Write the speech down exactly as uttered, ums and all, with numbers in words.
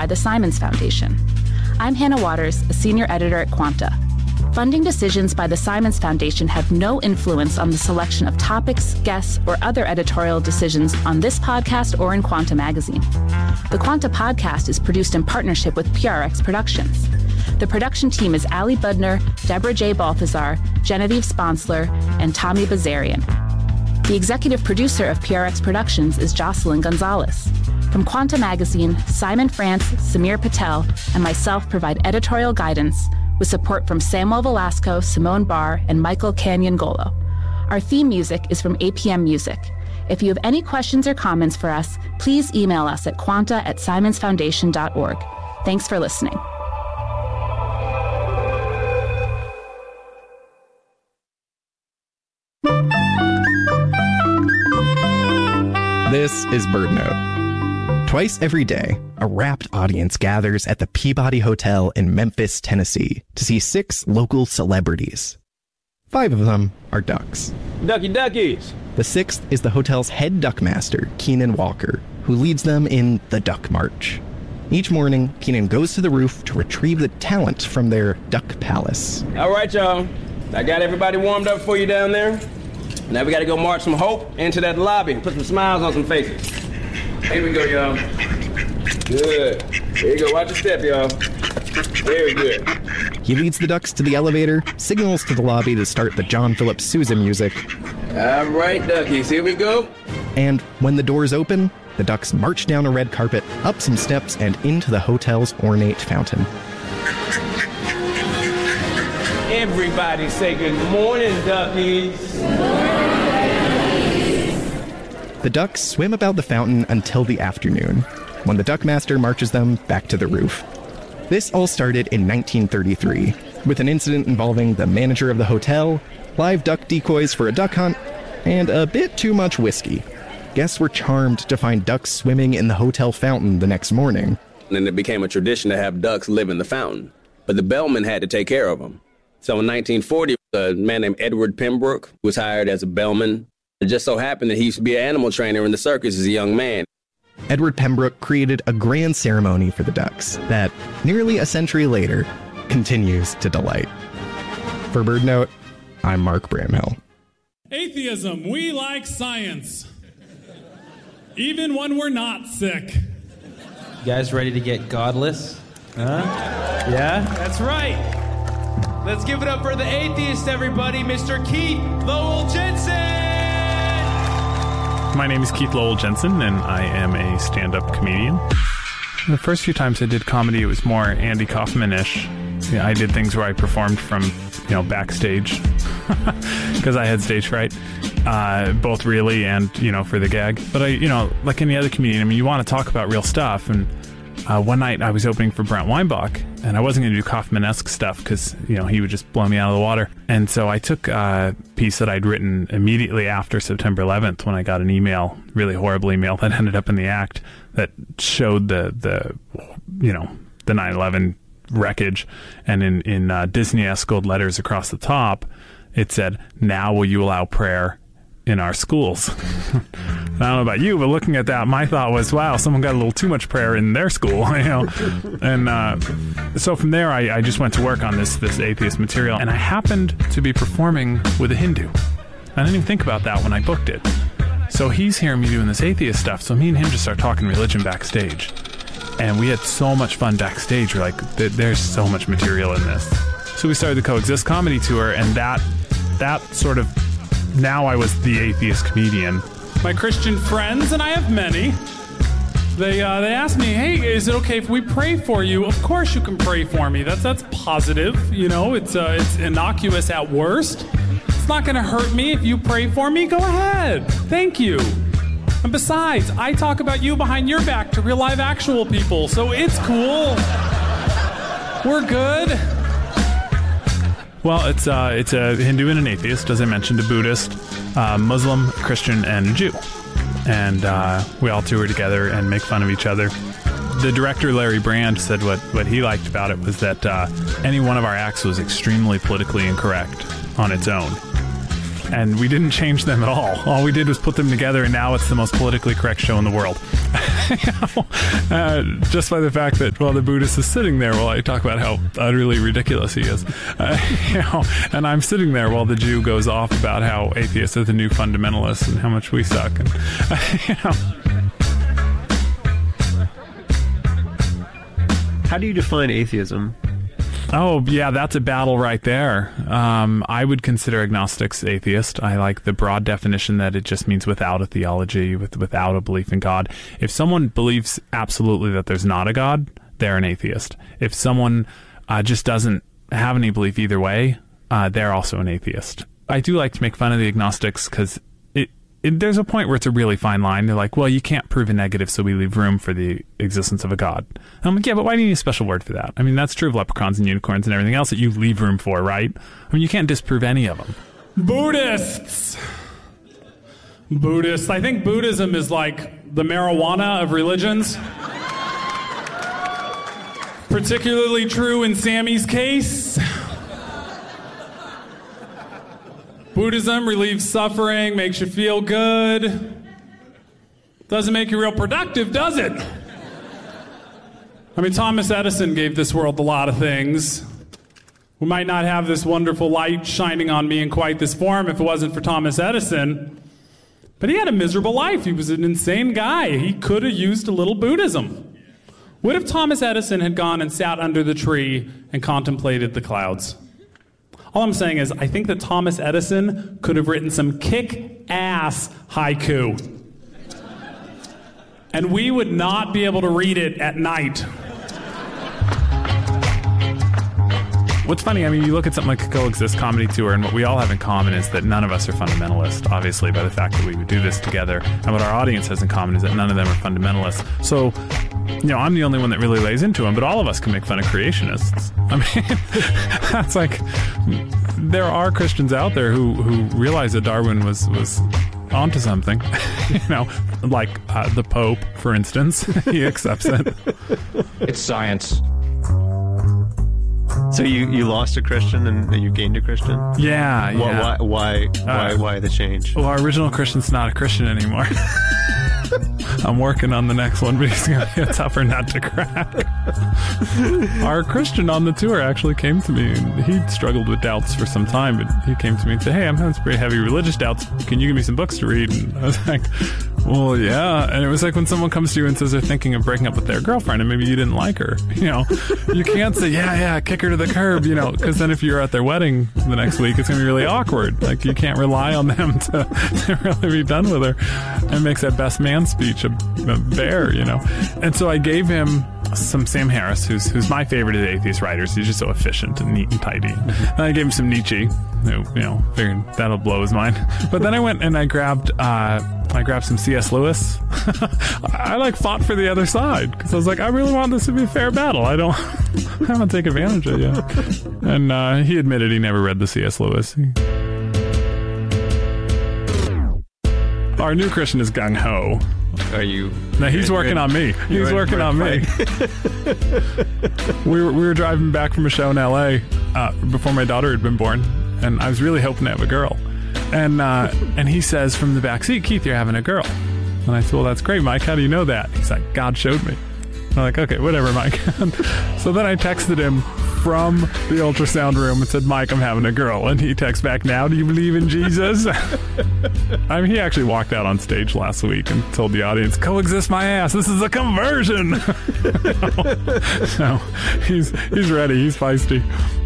by the Simons Foundation. I'm Hannah Waters, a senior editor at Quanta. Funding decisions by the Simons Foundation have no influence on the selection of topics, guests, or other editorial decisions on this podcast or in Quanta magazine. The Quanta podcast is produced in partnership with P R X Productions. The production team is Ali Budner, Deborah J. Balthazar, Genevieve Sponsler, and Tommy Bazarian. The executive producer of P R X Productions is Jocelyn Gonzalez. From Quanta magazine, Simon France, Samir Patel, and myself provide editorial guidance with support from Samuel Velasco, Simone Barr, and Michael Canyon-Golo. Our theme music is from A P M Music. If you have any questions or comments for us, please email us at quanta at simons foundation dot org. Thanks for listening. This is BirdNote. Twice every day, a rapt audience gathers at the Peabody Hotel in Memphis, Tennessee, to see six local celebrities. Five of them are ducks. Ducky duckies! The sixth is the hotel's head duckmaster, Keenan Walker, who leads them in the Duck March. Each morning, Keenan goes to the roof to retrieve the talent from their duck palace. All right, y'all. I got everybody warmed up for you down there. Now we gotta go march some hope into that lobby and put some smiles on some faces. Here we go, y'all. Good. Here you go. Watch your step, y'all. Very good. He leads the ducks to the elevator, signals to the lobby to start the John Philip Sousa music. All right, duckies. Here we go. And when the doors open, the ducks march down a red carpet, up some steps, and into the hotel's ornate fountain. Everybody say good morning, duckies. Good morning. The ducks swim about the fountain until the afternoon, when the duckmaster marches them back to the roof. This all started in nineteen thirty-three, with an incident involving the manager of the hotel, live duck decoys for a duck hunt, and a bit too much whiskey. Guests were charmed to find ducks swimming in the hotel fountain the next morning. And then it became a tradition to have ducks live in the fountain, but the bellman had to take care of them. So in nineteen forty, a man named Edward Pembroke was hired as a bellman. It just so happened that he used to be an animal trainer in the circus as a young man. Edward Pembroke created a grand ceremony for the ducks that, nearly a century later, continues to delight. For BirdNote, I'm Mark Bramhill. Atheism, we like science. Even when we're not sick. You guys ready to get godless? Huh? Yeah? That's right. Let's give it up for the atheist, everybody, Mister Keith Lowell Jensen! My name is Keith Lowell Jensen, and I am a stand-up comedian. The first few times I did comedy, it was more Andy Kaufman-ish. Yeah, I did things where I performed from, you know, backstage, because I had stage fright, uh, both really and, you know, for the gag. But I, you know, like any other comedian, I mean, you want to talk about real stuff, and Uh, one night I was opening for Brent Weinbach, and I wasn't going to do Kaufman-esque stuff because, you know, he would just blow me out of the water. And so I took a piece that I'd written immediately after September eleventh when I got an email, really horrible email that ended up in the act that showed the, the you know, the nine eleven wreckage. And in, in uh, Disney-esque gold letters across the top, it said, "Now will you allow prayer in our schools?" I don't know about you, but looking at that, my thought was, wow, someone got a little too much prayer in their school, you know. And uh, so from there, I, I just went to work on this this atheist material, and I happened to be performing with a Hindu. I didn't even think about that when I booked it. So he's hearing me doing this atheist stuff, so me and him just start talking religion backstage. And we had so much fun backstage. We're like, there's so much material in this. So we started the Coexist comedy tour, and that that sort of, now I was the atheist comedian. My Christian friends, and I have many, they uh, they asked me, hey, is it okay if we pray for you? Of course you can pray for me. That's that's positive, you know. It's uh, it's innocuous at worst. It's not going to hurt me if you pray for me. Go ahead. Thank you. And besides, I talk about you behind your back to real live actual people, so it's cool. We're good. Well, it's uh, it's a Hindu and an atheist, as I mentioned, a Buddhist, uh, Muslim, Christian, and a Jew. And uh, we all tour together and make fun of each other. The director, Larry Brand, said what, what he liked about it was that uh, any one of our acts was extremely politically incorrect on its own. and we didn't change them at all. All we did was put them together, and now it's the most politically correct show in the world. You know, uh, just by the fact that, well, the Buddhist is sitting there while I talk about how utterly ridiculous he is. Uh, you know, and I'm sitting there while the Jew goes off about how atheists are the new fundamentalists and how much we suck. And, uh, you know. How do you define atheism? Oh, yeah, that's a battle right there. Um, I would consider agnostics atheist. I like the broad definition that it just means without a theology, with, without a belief in God. If someone believes absolutely that there's not a God, they're an atheist. If someone uh, just doesn't have any belief either way, uh, they're also an atheist. I do like to make fun of the agnostics because it, it, there's a point where it's a really fine line. They're like, well, you can't prove a negative, so we leave room for the existence of a God. And I'm like, yeah, but why do you need a special word for that? I mean, that's true of leprechauns and unicorns and everything else that you leave room for, right? I mean, you can't disprove any of them. Buddhists. Buddhists. I think Buddhism is like the marijuana of religions. Particularly true in Sammy's case. Buddhism relieves suffering, makes you feel good. Doesn't make you real productive, does it? I mean, Thomas Edison gave this world a lot of things. We might not have this wonderful light shining on me in quite this form if it wasn't for Thomas Edison. But he had a miserable life. He was an insane guy. He could have used a little Buddhism. What if Thomas Edison had gone and sat under the tree and contemplated the clouds? All I'm saying is, I think that Thomas Edison could have written some kick-ass haiku. And we would not be able to read it at night. What's funny, I mean, you look at something like a Coexist comedy tour, and what we all have in common is that none of us are fundamentalist, obviously, by the fact that we would do this together. And what our audience has in common is that none of them are fundamentalists. So, you know, I'm the only one that really lays into them, but all of us can make fun of creationists. I mean, that's like, there are Christians out there who, who realize that Darwin was, was onto something. You know, like uh, the Pope, for instance. He accepts it. It's science. So you, you lost a Christian and you gained a Christian? Yeah, yeah. Why why why, uh, why the change? Well, our original Christian's not a Christian anymore. I'm working on the next one, but he's going to be a tougher nut to crack. Our Christian on the tour actually came to me, and he struggled with doubts for some time, but he came to me and said, hey, I'm having some pretty heavy religious doubts. Can you give me some books to read? And I was like, well, yeah. And it was like when someone comes to you and says they're thinking of breaking up with their girlfriend and maybe you didn't like her. You know, you can't say, yeah, yeah, kick her to the curb, you know, because then if you're at their wedding the next week, it's going to be really awkward. Like, you can't rely on them to, to really be done with her. And it makes that best man speech a, a bear, you know. And so I gave him some Sam Harris, who's who's my favorite of the atheist writers. He's just so efficient and neat and tidy. And I gave him some Nietzsche, who, you know, figured that'll blow his mind. But then I went and I grabbed uh, I grabbed some C S Lewis. I like fought for the other side because I was like, I really want this to be a fair battle. I don't, I don't want to take advantage of it. And uh, he admitted he never read the C S Lewis. He, Our new Christian is gung ho. Are you? No, he's working on me. He's working on me. we were we were driving back from a show in L A uh, before my daughter had been born, and I was really hoping to have a girl. And uh, and he says from the back seat, Keith, you're having a girl. And I said, well, that's great, Mike. How do you know that? He's like, God showed me. I'm like, okay, whatever, Mike. So then I texted him from the ultrasound room and said, Mike, I'm having a girl. And he texts back, now do you believe in Jesus? I mean, he actually walked out on stage last week and told the audience, coexist my ass, this is a conversion. So he's he's ready, he's feisty.